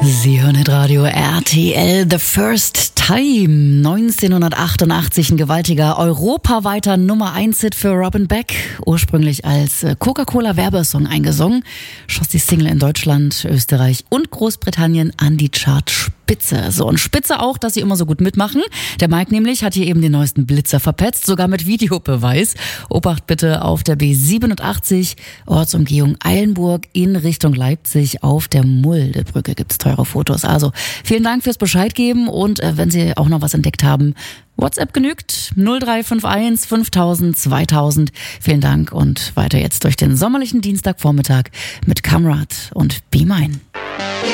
Sie hören Radio RTL The First Time. 1988 ein gewaltiger europaweiter Nummer-1-Hit für Robin Beck. Ursprünglich als Coca-Cola-Werbesong eingesungen, schoss die Single in Deutschland, Österreich und Großbritannien an die Chartspitze. So, und spitze auch, dass sie immer so gut mitmachen. Der Mike nämlich hat hier eben den neuesten Blitzer verpetzt, sogar mit Videobeweis. Obacht bitte auf der B87, Ortsumgehung Eilenburg in Richtung Leipzig. Auf der Muldebrücke gibt's teure Fotos. Also vielen Dank fürs Bescheid geben und wenn Sie auch noch was entdeckt haben, WhatsApp genügt 0351 5000 2000. Vielen Dank und weiter jetzt durch den sommerlichen Dienstagvormittag mit Kamrat und Be Mine.